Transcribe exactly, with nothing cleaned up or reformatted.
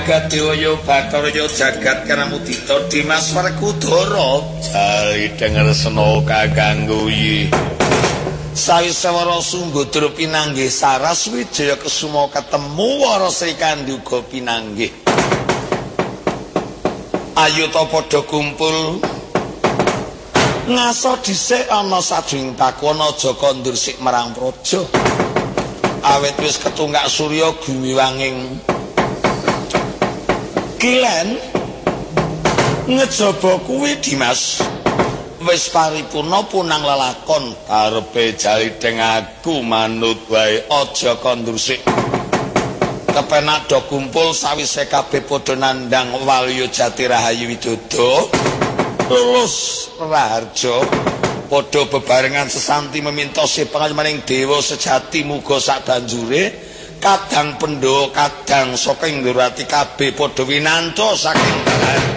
jagat dewa Bathara jagat Kanamudita Dimas Werkudara jali denger sena kaganggo yi sawise wara Sunggadra pinanggih Saras Wijaya Kesuma ketemu wara Sri Kandi uga pinanggih ayo ta padha kumpul ngaso dhisik ana sajroning takon aja kondur sik marang praja awet wis ketunggak surya gumiwanging kilen ngejaba kuwi Dimas wis paripurna punang lelakon karepe jalideng aku manut wae aja kondur sik kepenak do kumpul sawise kabeh padha nandhang Walya Jati Rahayu Widodo lulus raharja padha bebarengan sesanti memintosi pangaymaning dewa sejati muga sak banjure kadang Pandhawa kadang saking Ndorowati kabeh padha winanta saking